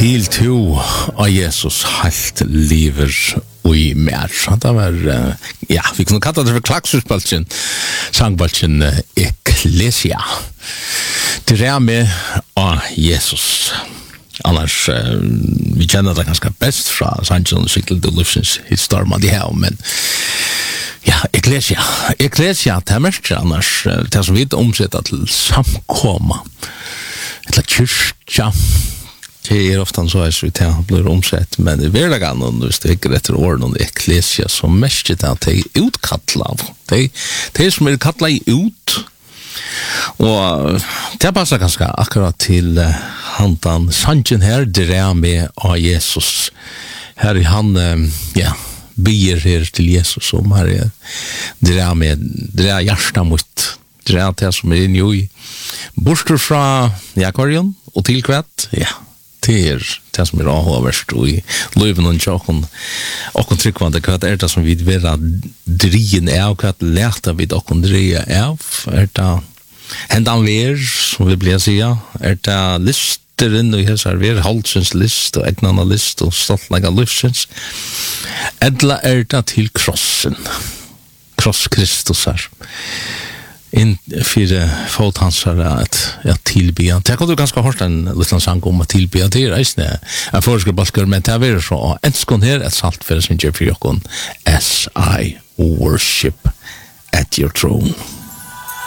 Til to av Jesus halt lever i mer. Det var, vi kunne kalla det for klaksutspaltjen, sangbaltjen Ecclesia. Det med av Jesus. Annars, vi kjenner det ganske best fra Sandsjøen og Sikkel til Lufsens hitstorma de her, men Ecclesia, det mest annars, det som vi omsetter til samkomma, eller kyrkja. Det ofta så vi blir omsett, men i hverdagen, hvis det ikke etter åren og Ecclesia, så mest det at de utkattla av. De som kattla ut, og det passer ganske akkurat til handan sanjen her, det med av Jesus. Her han, bier her til Jesus, som her det med, det hjertet mot, det det som inne i borster fra Jakorion, og til kvett, det som avhåverst og i løven og tjokken og tryggvande, hva det som vi vil drien av, hva det lærte vi dere drien av, det hendan ver, som vi blir sige, det listeren og hesar ver, halsens list og egnana list og stoltlega livsens, edla det til krossen, kross Kristus her, in för fothansar att tillbe. Det kan du ganska hårt en liten sang om att tillbe. Det är isne. En forskarbaskur, men det är så en skon här ett salt för sin Jeffrey Jokon as I worship at your throne.